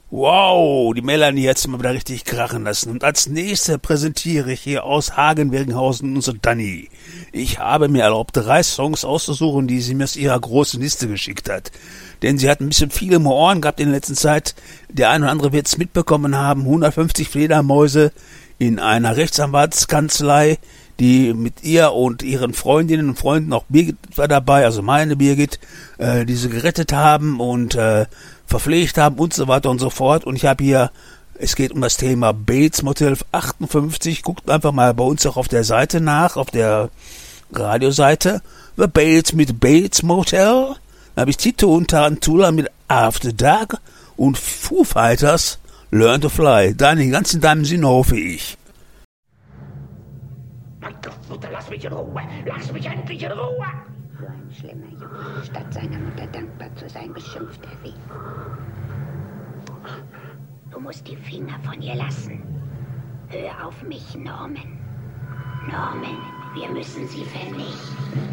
Wow, die Melanie hat's mal wieder richtig krachen lassen. Und als nächste präsentiere ich hier aus Hagen-Wergenhausen unsere Dani. Ich habe mir erlaubt, 3 Songs auszusuchen, die sie mir aus ihrer großen Liste geschickt hat. Denn sie hat ein bisschen viele im Ohren gehabt in der letzten Zeit. Der eine oder andere wird es mitbekommen haben. 150 Fledermäuse in einer Rechtsanwaltskanzlei, die mit ihr und ihren Freundinnen und Freunden, auch Birgit war dabei, also meine Birgit, die sie gerettet haben und verpflegt haben und so weiter und so fort. Und ich habe hier, es geht um das Thema Bates Motel 58. Guckt einfach mal bei uns auch auf der Seite nach, auf der Radioseite. The Bates mit Bates Motel. Da habe ich Tito und Tarantula mit After Dark und Foo Fighters Learn to Fly. Dani, ganz in deinem Sinne hoffe ich. Mein Gott, Mutter, lass mich in Ruhe. Lass mich endlich in Ruhe. So ein schlimmer Junge. Statt seiner Mutter dankbar zu sein, beschimpft er sie. Du musst die Finger von ihr lassen. Hör auf mich, Norman. Norman, wir müssen sie vernichten.